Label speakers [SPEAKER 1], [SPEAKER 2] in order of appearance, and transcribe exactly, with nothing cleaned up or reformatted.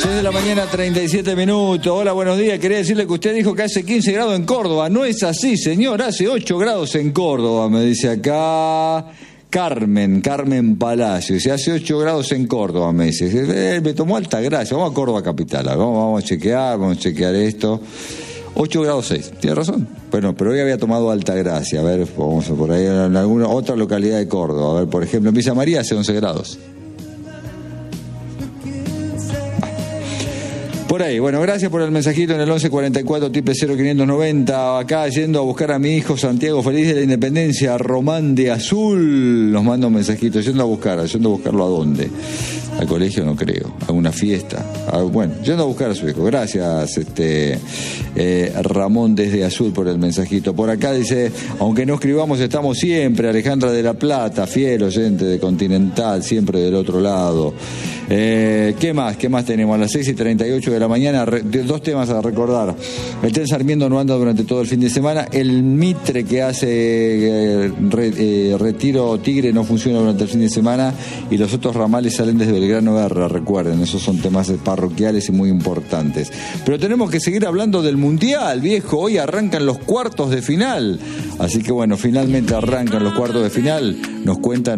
[SPEAKER 1] seis de la mañana, treinta y siete minutos. Hola, buenos días. Quería decirle que usted dijo que hace quince grados en Córdoba. No es así, señor. Hace ocho grados en Córdoba, me dice acá Carmen, Carmen Palacio. Dice, hace ocho grados en Córdoba, me dice. Eh, me tomó Altagracia. Vamos a Córdoba capital. Vamos, vamos a chequear, vamos a chequear esto. ocho grados seis. Tiene razón. Bueno, pero hoy había tomado Altagracia. A ver, vamos a por ahí en alguna otra localidad de Córdoba. A ver, por ejemplo, en Villa María hace once grados. Por ahí, bueno, gracias por el mensajito en el once cuarenta y cuatro triple cero quinientos noventa. Acá yendo a buscar a mi hijo Santiago, feliz de la Independencia, Román de Azul. Nos manda un mensajito, yendo a buscar, yendo a buscarlo a dónde. Al colegio no creo, a una fiesta. Ah, bueno, yendo a buscar a su hijo. Gracias, este eh, Ramón desde Azul por el mensajito. Por acá dice, aunque no escribamos, estamos siempre. Alejandra de la Plata, fiel oyente de Continental, siempre del otro lado. Eh, ¿Qué más? ¿Qué más tenemos? A las seis y treinta y ocho de la mañana, re, dos temas a recordar. El tren Sarmiento no anda durante todo el fin de semana. El Mitre que hace eh, re, eh, Retiro Tigre no funciona durante el fin de semana. Y los otros ramales salen desde Belgrano Guerra, recuerden, esos son temas parroquiales y muy importantes. Pero tenemos que seguir hablando del Mundial, viejo. Hoy arrancan los cuartos de final. Así que bueno, finalmente arrancan los cuartos de final. Nos cuentan